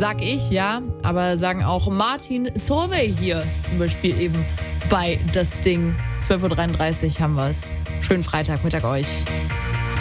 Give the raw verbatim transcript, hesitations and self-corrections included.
sag ich, ja, aber sagen auch Martin Solveig hier zum Beispiel eben bei Das Ding. zwölf Uhr dreiunddreißig haben wir es. Schönen Freitagmittag euch.